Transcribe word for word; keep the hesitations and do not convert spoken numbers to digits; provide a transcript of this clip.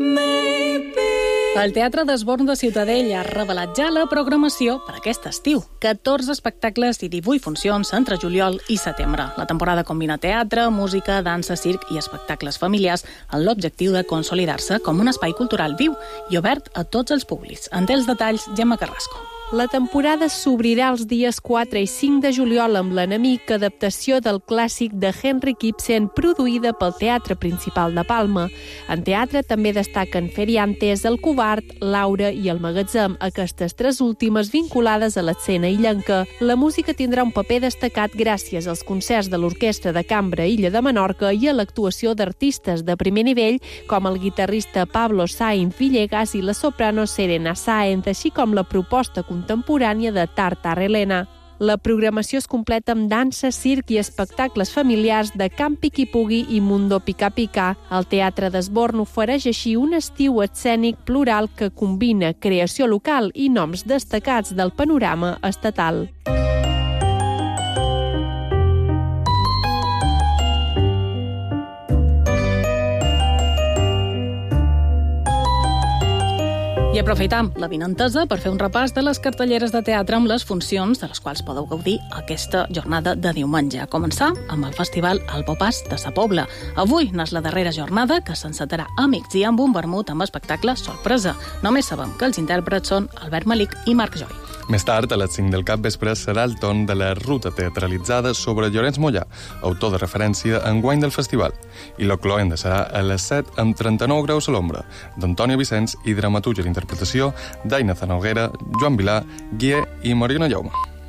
El Teatre d'Esborn de Ciutadella ha revelat ja la programació per aquest estiu. catorze espectacles i divuit funcions entre juliol i setembre. La temporada combina teatre, música, dansa, circ i espectacles familiars amb l'objectiu de consolidar-se com un espai cultural viu i obert a tots els públics. En té els detalls, Gemma Carrasco. La temporada s'obrirà els dies quatre i cinc de juliol amb L'enemic, adaptació del clàssic de Henrik Ibsen produïda pel Teatre Principal de Palma. En teatre també destaquen Feriantes, El covard, Laura i El magatzem, aquestes tres últimes vinculades a l'escena illenca. La música tindrà un paper destacat gràcies als concerts de l'Orquestra de Cambra Illa de Menorca i a l'actuació d'artistes de primer nivell com el guitarrista Pablo Sainz Villegas i la soprano Serena Sáenz, així com la proposta contemporània de Tartar Helena. La programació es completa amb dansa, circ i espectacles familiars de Campi qui pugui i Mundo Pica Pica. El Teatre d'Esborn ofereix així un estiu escènic plural que combina creació local i noms destacats del panorama estatal. I aprofitam la vinentesa per fer un repàs de les cartelleres de teatre amb les funcions de les quals podeu gaudir aquesta jornada de diumenge. A començar amb el festival Albopàs de Sa Pobla. Avui n'és la darrera jornada que s'encetarà a migdia amb un vermut amb espectacle sorpresa. Només sabem que els intèrprets són Albert Malik i Marc Joy. Més tard, a les cinc del capvespre, serà el torn de la ruta teatralitzada sobre Llorenç Mollà, autor de referència enguany del festival. I la cloenda serà a les set amb trenta-nou graus a l'ombra, d'Antònia Vicenç i dramaturgia i interpretació d'Aina Zanoguera, Joan Vilà, Guier i Mariona Llauma.